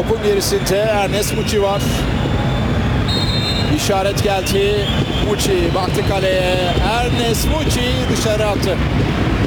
Topun gerisinde Ernest Muçi var. İşaret geldi. Muçi baktı kaleye. Ernest Muçi dışarı attı.